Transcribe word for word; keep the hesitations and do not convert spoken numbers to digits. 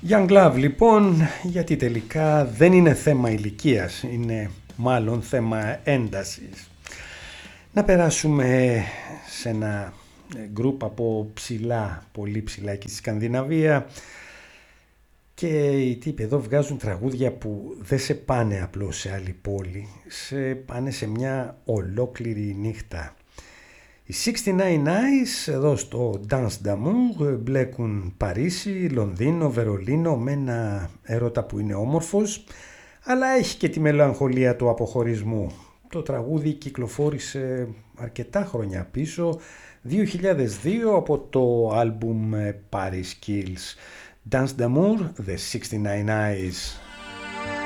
Young Love λοιπόν, γιατί τελικά δεν είναι θέμα ηλικίας, είναι μάλλον θέμα έντασης. Να περάσουμε σε ένα γκρουπ από ψηλά, πολύ ψηλά εκεί στη Σκανδιναβία, και οι τύποι εδώ βγάζουν τραγούδια που δεν σε πάνε απλώς σε άλλη πόλη, σε πάνε σε μια ολόκληρη νύχτα. Οι εξήντα εννέα Eyes εδώ στο Dance d'Amour μπλέκουν Παρίσι, Λονδίνο, Βερολίνο με ένα έρωτα που είναι όμορφος, αλλά έχει και τη μελαγχολία του αποχωρισμού. Το τραγούδι κυκλοφόρησε αρκετά χρόνια πίσω, δύο χιλιάδες δύο, από το άλμπουμ Paris Kills. Dance d'Amour, The εξήντα εννέα Eyes.